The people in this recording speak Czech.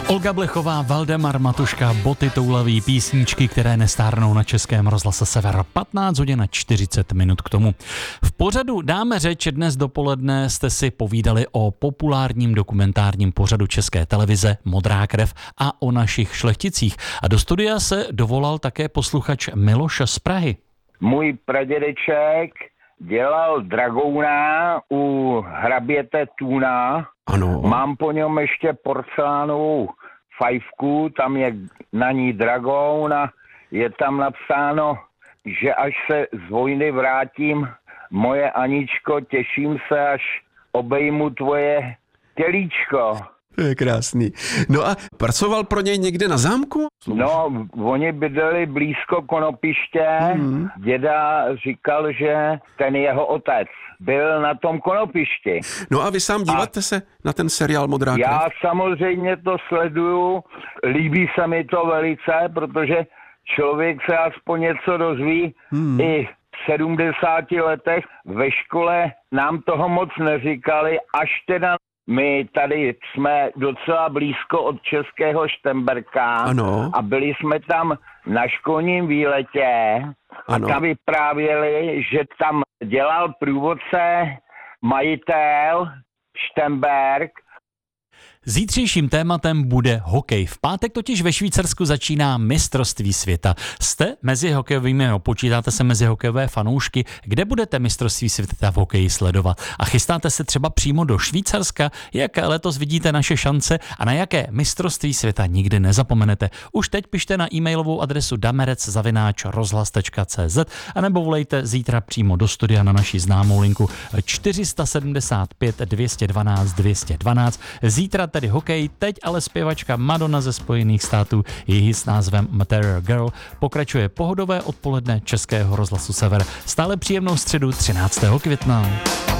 Olga Blechová, Valdemar Matuška, Boty toulavý, písničky, které nestárnou na Českém rozhlase Sever. 15 hodin a 40 minut k tomu. V pořadu Dáme řeč dnes dopoledne jste si povídali o populárním dokumentárním pořadu České televize Modrá krev a o našich šlechticích. A do studia se dovolal také posluchač Miloš z Prahy. Můj pradědeček dělal dragouna u hraběte Tůna. Ano. Mám po něm ještě porcelánovou fajfku, tam je na ní dragoun a je tam napsáno, že až se z vojny vrátím, moje Aničko, těším se, až obejmu tvoje tělíčko. To je krásný. No a pracoval pro něj někde na zámku? No, oni bydleli blízko Konopiště. Děda říkal, že ten jeho otec byl na tom Konopišti. No a vy sám díváte se na ten seriál Modrá krev? Já samozřejmě to sleduju, líbí se mi to velice, protože člověk se aspoň něco dozví i v 70 letech. Ve škole nám toho moc neříkali, až teda my tady jsme docela blízko od Českého Štemberka. Ano. A byli jsme tam na školním výletě a tam vyprávěli, že tam dělal průvodce majitel Štemberk. Zítřejším tématem bude hokej. V pátek totiž ve Švýcarsku začíná mistrovství světa. Jste mezi hokejovými, počítáte se mezi hokejové fanoušky, kde budete mistrovství světa v hokeji sledovat? A chystáte se třeba přímo do Švýcarska? Jak letos vidíte naše šance a na jaké mistrovství světa nikdy nezapomenete? Už teď pište na e-mailovou adresu damerec@rozhlas.cz a nebo volejte zítra přímo do studia na naši známou linku 475 212 212. Zítra tedy hokej, teď ale zpěvačka Madonna ze Spojených států, její s názvem Material Girl, pokračuje pohodové odpoledne Českého rozhlasu Sever. Stále příjemnou středu 13. května.